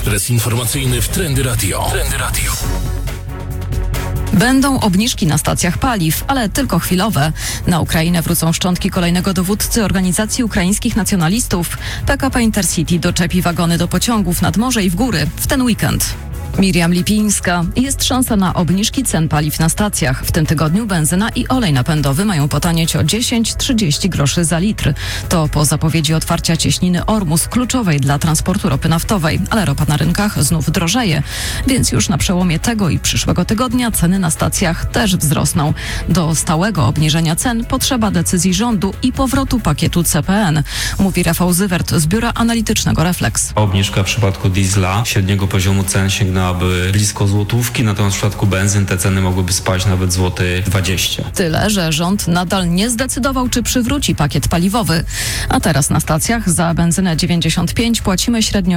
Ekspres informacyjny w Trendy Radio. Będą obniżki na stacjach paliw, ale tylko chwilowe. Na Ukrainę wrócą szczątki kolejnego dowódcy organizacji ukraińskich nacjonalistów. PKP Intercity doczepi wagony do pociągów nad morze i w góry w ten weekend. Miriam Lipińska. Jest szansa na obniżki cen paliw na stacjach. W tym tygodniu benzyna i olej napędowy mają potanieć o 10-30 groszy za litr. To po zapowiedzi otwarcia cieśniny Ormus, kluczowej dla transportu ropy naftowej. Ale ropa na rynkach znów drożeje, więc już na przełomie tego i przyszłego tygodnia ceny na stacjach też wzrosną. Do stałego obniżenia cen potrzeba decyzji rządu i powrotu pakietu CPN, mówi Rafał Zywert z biura analitycznego Reflex. Obniżka w przypadku diesla średniego poziomu cen sięgnęłaby blisko złotówki, natomiast w przypadku benzyn te ceny mogłyby spaść nawet złoty 20. Tyle, że rząd nadal nie zdecydował, czy przywróci pakiet paliwowy. A teraz na stacjach za benzynę 95 płacimy średnio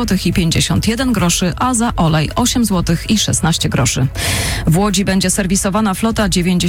7,51 zł, a za olej 8,16 zł. W Łodzi będzie serwisowana flota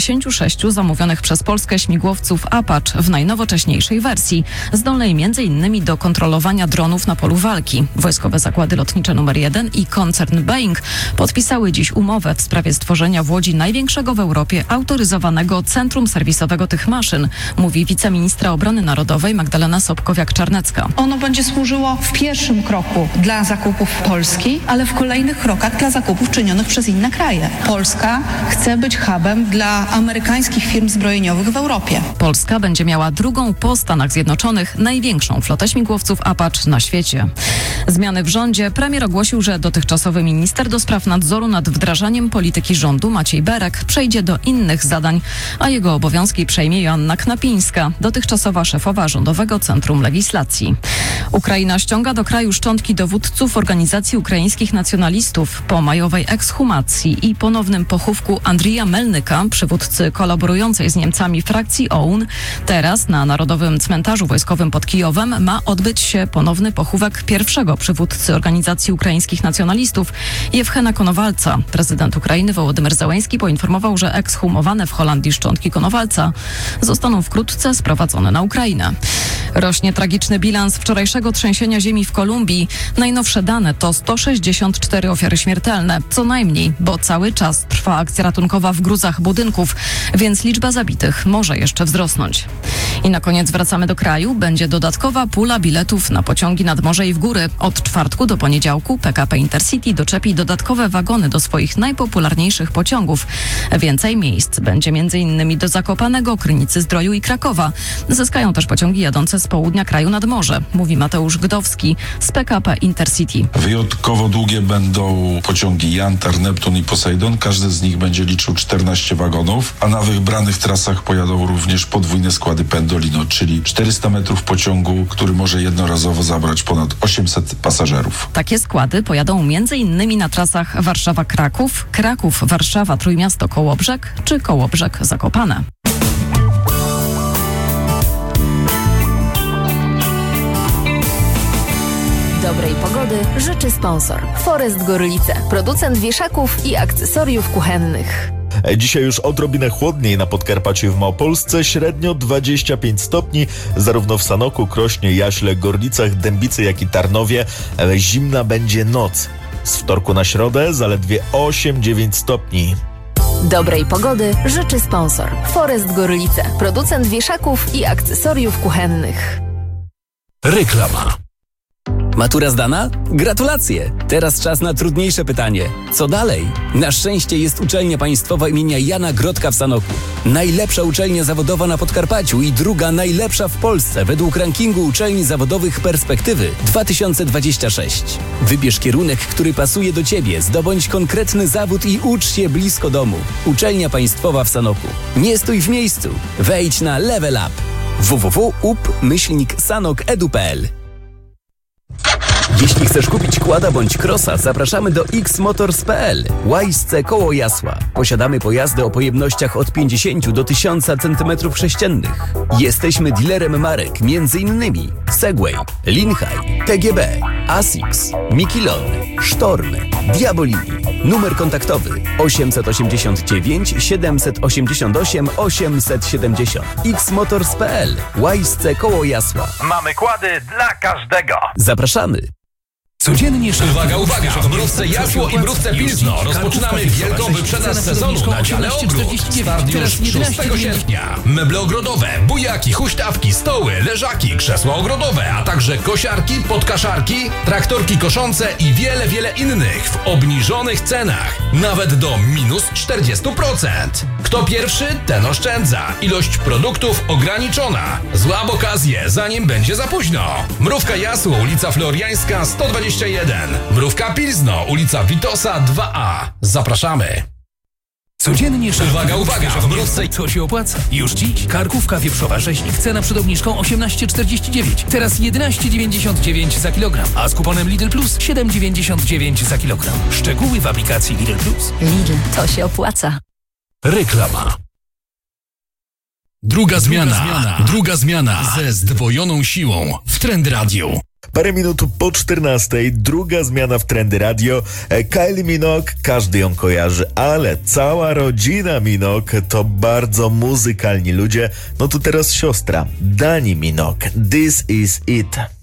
96 zamówionych przez Polskę śmigłowców Apache w najnowocześniejszej wersji, zdolnej m.in. do kontrolowania dronów na polu walki. Wojskowe Zakłady Lotnicze nr 1 i koncern Boeing podpisały dziś umowę w sprawie stworzenia w Łodzi największego w Europie autoryzowanego centrum serwisowego tych maszyn, mówi wiceministra obrony narodowej Magdalena Sobkowiak-Czarnecka. Ono będzie służyło w pierwszym kroku dla zakupów Polski, ale w kolejnych krokach dla zakupów czynionych przez inne kraje. Polska chce być hubem dla amerykańskich firm zbrojeniowych w Europie. Polska będzie miała drugą po Stanach Zjednoczonych największą flotę śmigłowców Apache na świecie. Zmiany w rządzie. Premier ogłosił, że dotychczasowy minister do spraw nadzoru nad wdrażaniem polityki rządu Maciej Berek przejdzie do innych zadań, a jego obowiązki przejmie Joanna Knapińska, dotychczasowa szefowa Rządowego Centrum Legislacji. Ukraina ściąga do kraju szczątki dowódców organizacji ukraińskich nacjonalistów po majowej ekshumacji i ponownym pochówku Andrija Melnyka, przywódcy kolaborującej z Niemcami frakcji OUN. Teraz na Narodowym Cmentarzu Wojskowym pod Kijowem ma odbyć się ponowny pochówek pierwszego przywódcy organizacji ukraińskich nacjonalistów, Jewchena Konowalca. Prezydent Ukrainy Wołodymyr Zełenski poinformował, że ekshumowane w Holandii szczątki Konowalca zostaną wkrótce sprowadzone na Ukrainę. Rośnie tragiczny bilans wczorajszego trzęsienia ziemi w Kolumbii. Najnowsze dane to 164 ofiary śmiertelne, co najmniej, bo cały czas trwa akcja ratunkowa w gruzach budynków, więc liczba zabitych może jeszcze wzrosnąć. I na koniec wracamy do kraju. Będzie dodatkowa pula biletów na pociągi nad morze i w góry. Od czwartku do poniedziałku PKP Intercity doczepi dodatkowe wagony do swoich najpopularniejszych pociągów. Więcej miejsc będzie m.in. do Zakopanego, Krynicy-Zdroju i Krakowa. Zyskają też pociągi jadące z południa kraju nad morze, mówi Mateusz Gdowski z PKP Intercity. Wyjątkowo długie będą pociągi Jantar, Neptun i Poseidon. Każdy z nich będzie liczył 14 wagonów, a na wybranych trasach pojadą również podwójne składy Pendolino, czyli 400 metrów pociągu, który może jednorazowo zabrać ponad 800 pasażerów. Takie składy pojadą m.in. na trasach Warszawa-Kraków, Kraków-Warszawa-Trójmiasto-Kołobrzeg czy Kołobrzeg-Zakopane. Dobrej pogody życzy sponsor Forest Gorlice, producent wieszaków i akcesoriów kuchennych. Dzisiaj już odrobinę chłodniej na Podkarpaciu i w Małopolsce, średnio 25 stopni, zarówno w Sanoku, Krośnie, Jaśle, Gorlicach, Dębicy, jak i Tarnowie. Zimna będzie noc. Z wtorku na środę zaledwie 8-9 stopni. Dobrej pogody życzy sponsor Forest Gorlice, producent wieszaków i akcesoriów kuchennych. Reklama. Matura zdana? Gratulacje! Teraz czas na trudniejsze pytanie. Co dalej? Na szczęście jest uczelnia państwowa imienia Jana Grodka w Sanoku. Najlepsza uczelnia zawodowa na Podkarpaciu i druga najlepsza w Polsce według rankingu uczelni zawodowych Perspektywy 2026. Wybierz kierunek, który pasuje do Ciebie, zdobądź konkretny zawód i ucz się blisko domu. Uczelnia państwowa w Sanoku. Nie stój w miejscu. Wejdź na Level Up. www.up-sanok.edu.pl. Jeśli chcesz kupić quada bądź crossa, zapraszamy do xmotors.pl. Łajsce koło Jasła. Posiadamy pojazdy o pojemnościach od 50 do 1000 cm3. Jesteśmy dealerem marek m.in. Segway, Linhai, TGB, Asics, Mikilon, Sztorm, Diabolini. Numer kontaktowy 889 788 870. xmotors.pl. Łajsce koło Jasła. Mamy kłady dla każdego. Zapraszamy. Codziennie Uwaga! W mrówce Jasło i mrówce Pilzno rozpoczynamy wielką wyprzedaż sezonu na dziale ogród. Start już 6 sierpnia. Meble ogrodowe, bujaki, huśtawki, stoły, leżaki, krzesła ogrodowe, a także kosiarki, podkaszarki, traktorki koszące i wiele innych w obniżonych cenach. Nawet do minus 40%. Kto pierwszy, ten oszczędza. Ilość produktów ograniczona. Złap okazję, zanim będzie za późno. Mrówka Jasło, ulica Floriańska 121. Mrówka Pilzno, ulica Witosa 2A. Zapraszamy. Codziennie Uwaga! W mrówce Co się opłaca? Już dziś karkówka wieprzowa rzeźnik. Cena przed obniżką 18,49. Teraz 11,99 za kilogram. A z kuponem Lidl Plus 7,99 za kilogram. Szczegóły w aplikacji Lidl Plus. Lidl, to się opłaca. Reklama. Druga zmiana ze zdwojoną siłą w Trend Radio. Parę minut po 14:00, druga zmiana w Trendy Radio. Kylie Minogue, każdy ją kojarzy, ale cała rodzina Minogue to bardzo muzykalni ludzie. No tu teraz siostra, Dani Minogue. This is it.